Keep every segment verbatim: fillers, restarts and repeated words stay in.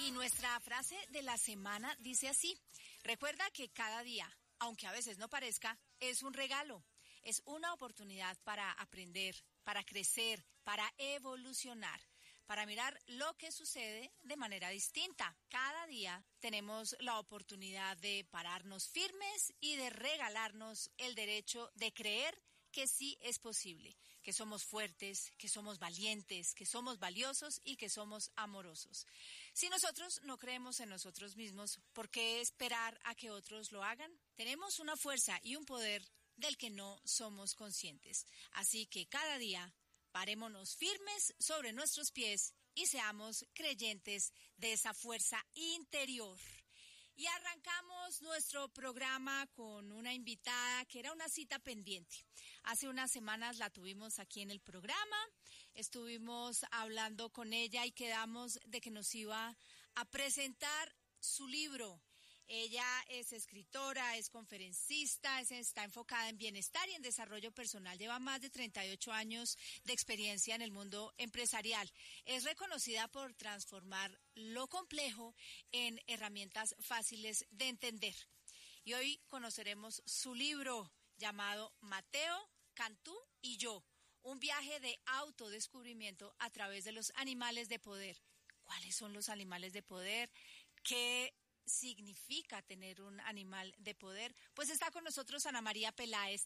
Y nuestra frase de la semana dice así: recuerda que cada día, aunque a veces no parezca, es un regalo, es una oportunidad para aprender, para crecer, para evolucionar, para mirar lo que sucede de manera distinta. Cada día tenemos la oportunidad de pararnos firmes y de regalarnos el derecho de creer que sí es posible, que somos fuertes, que somos valientes, que somos valiosos y que somos amorosos. Si nosotros no creemos en nosotros mismos, ¿por qué esperar a que otros lo hagan? Tenemos una fuerza y un poder del que no somos conscientes. Así que cada día parémonos firmes sobre nuestros pies y seamos creyentes de esa fuerza interior. Y arrancamos nuestro programa con una invitada que era una cita pendiente. Hace unas semanas la tuvimos aquí en el programa, estuvimos hablando con ella y quedamos de que nos iba a presentar su libro. Ella es escritora, es conferencista, es, está enfocada en bienestar y en desarrollo personal. Lleva más de treinta y ocho años de experiencia en el mundo empresarial. Es reconocida por transformar lo complejo en herramientas fáciles de entender. Y hoy conoceremos su libro llamado Mateo, Cantú y yo. Un viaje de autodescubrimiento a través de los animales de poder. ¿Cuáles son los animales de poder? ¿Qué significa tener un animal de poder? Pues está con nosotros Ana María Peláez.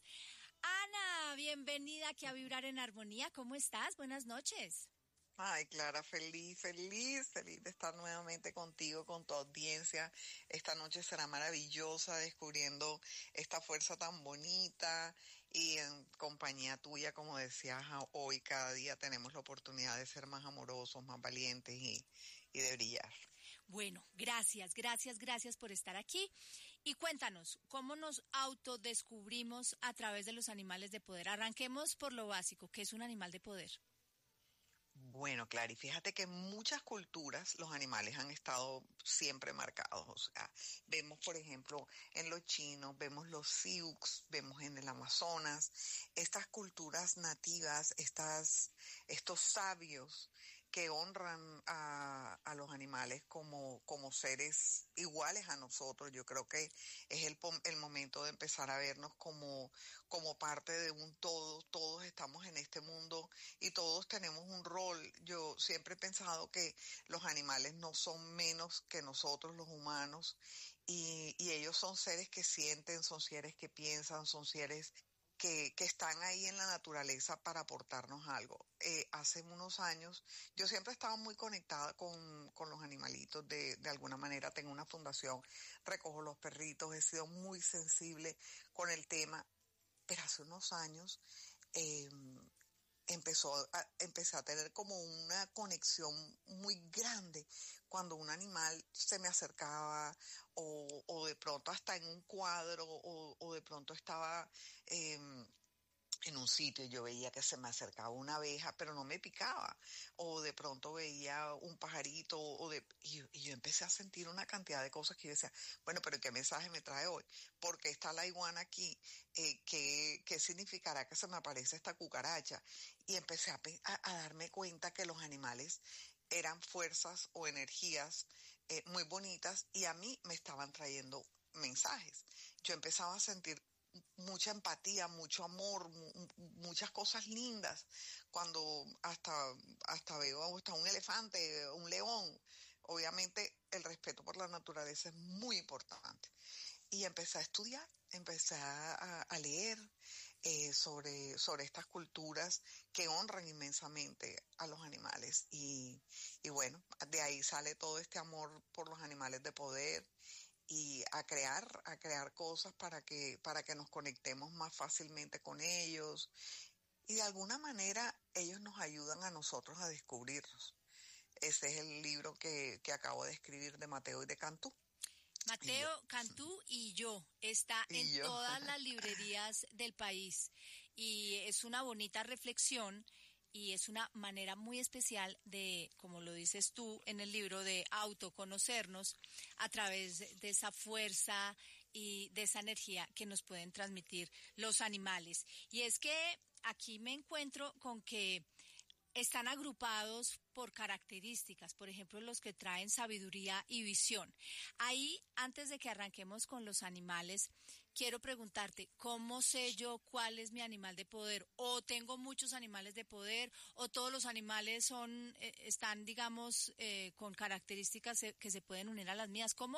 Ana, bienvenida aquí a Vibrar en Armonía. ¿Cómo estás? Buenas noches. Ay, Clara, feliz, feliz, feliz de estar nuevamente contigo, con tu audiencia. Esta noche será maravillosa descubriendo esta fuerza tan bonita y en compañía tuya, como decías, hoy cada día tenemos la oportunidad de ser más amorosos, más valientes y, y de brillar. Bueno, gracias, gracias, gracias por estar aquí. Y cuéntanos, ¿cómo nos autodescubrimos a través de los animales de poder? Arranquemos por lo básico, ¿qué es un animal de poder? Bueno, Clary, fíjate que en muchas culturas los animales han estado siempre marcados. O sea, vemos, por ejemplo, en los chinos, vemos los Sioux, vemos en el Amazonas, estas culturas nativas, estas, estos sabios que honran a, a los animales como, como seres iguales a nosotros. Yo creo que es el, el momento de empezar a vernos como, como parte de un todo. Todos estamos en este mundo y todos tenemos un rol. Yo siempre he pensado que los animales no son menos que nosotros los humanos y, y ellos son seres que sienten, son seres que piensan, son seres Que, que están ahí en la naturaleza para aportarnos algo. Eh, hace unos años yo siempre estaba muy conectada con, con los animalitos, de, de alguna manera tengo una fundación, recojo los perritos, he sido muy sensible con el tema, pero hace unos años eh, empezó a, empecé a tener como una conexión muy grande cuando un animal se me acercaba o, o de pronto hasta en un cuadro o, o de pronto estaba eh, en un sitio y yo veía que se me acercaba una abeja pero no me picaba, o de pronto veía un pajarito o de y, y yo empecé a sentir una cantidad de cosas que yo decía, bueno, pero ¿qué mensaje me trae hoy? ¿Por qué está la iguana aquí? Eh, ¿qué, ¿Qué significará que se me aparece esta cucaracha? Y empecé a, a, a darme cuenta que los animales eran fuerzas o energías eh, muy bonitas y a mí me estaban trayendo mensajes. Yo empezaba a sentir mucha empatía, mucho amor, mu- muchas cosas lindas, cuando hasta, hasta veo hasta un elefante, un león. Obviamente el respeto por la naturaleza es muy importante. Y empecé a estudiar, empecé a, a leer eh, sobre, sobre estas culturas que honran inmensamente a los animales. Y, y bueno, de ahí sale todo este amor por los animales de poder y a crear, a crear cosas para que, para que nos conectemos más fácilmente con ellos. Y de alguna manera ellos nos ayudan a nosotros a descubrirnos. Ese es el libro que, que acabo de escribir de Mateo y de Cantú. Mateo, Cantú y yo. Está Y en yo. todas las librerías del país. Y es una bonita reflexión y es una manera muy especial de, como lo dices tú en el libro, de autoconocernos a través de esa fuerza y de esa energía que nos pueden transmitir los animales. Y es que aquí me encuentro con que están agrupados por características, por ejemplo, los que traen sabiduría y visión. Ahí, antes de que arranquemos con los animales, quiero preguntarte, ¿cómo sé yo cuál es mi animal de poder? ¿O tengo muchos animales de poder? ¿O todos los animales son, eh, están, digamos, eh, con características eh, que se pueden unir a las mías? ¿Cómo